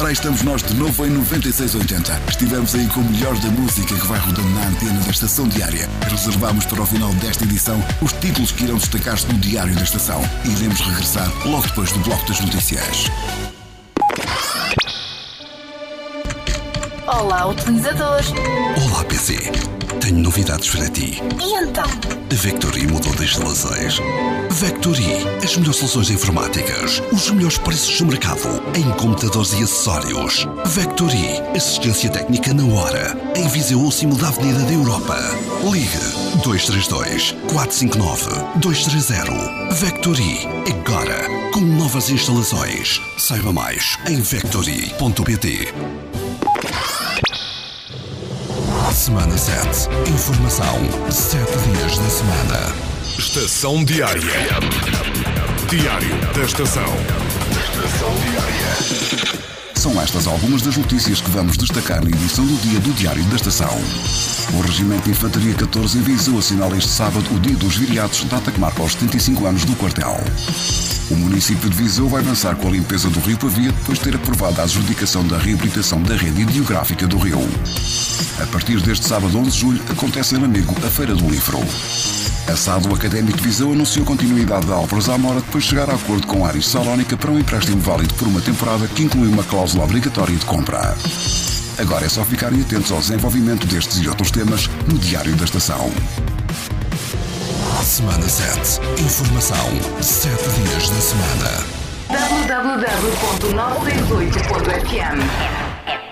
Ora, aí estamos nós de novo em 9680. Estivemos aí com o melhor da música que vai rodando na antena da Estação Diária. Reservamos para o final desta edição os títulos que irão destacar-se no Diário da Estação. E iremos regressar logo depois do Bloco das Notícias. Olá, utilizadores. Olá, PC. Tenho novidades para ti. E então? A Vectory mudou de instalações. Vectory, as melhores soluções informáticas, os melhores preços do mercado, em computadores e acessórios. Vectory, assistência técnica na hora, em Viseu último da Avenida da Europa. Ligue 232 459 230. Vectory, agora, com novas instalações. Saiba mais em vectory.pt. Semana 7. Informação 7 dias da semana. Estação Diária. Diário da Estação. Estação Diária. São estas algumas das notícias que vamos destacar na edição do dia do Diário da Estação. O Regimento de Infantaria 14 em Viseu assinala este sábado o Dia dos Viriatos, data que marca os 75 anos do quartel. O município de Viseu vai avançar com a limpeza do Rio Pavia depois de ter aprovado a adjudicação da reabilitação da rede hidrográfica do rio. A partir deste sábado 11 de julho acontece em Lamego a Feira do Livro. A SAD, o Académico de Viseu, anunciou a continuidade da Álvares à Mora depois de chegar a acordo com a Aris Salónica para um empréstimo válido por uma temporada que inclui uma cláusula obrigatória de compra. Agora é só ficarem atentos ao desenvolvimento destes e outros temas no Diário da Estação. Semana 7. Informação 7 dias da semana. www.968.fm